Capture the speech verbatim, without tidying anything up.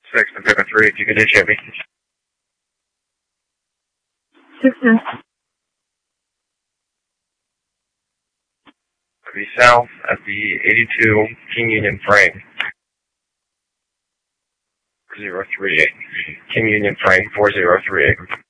six and Pivot three, if you could hit me. Six ten. Be south at the eighty-two King Union frame. zero three eight. King Union frame four zero three eight.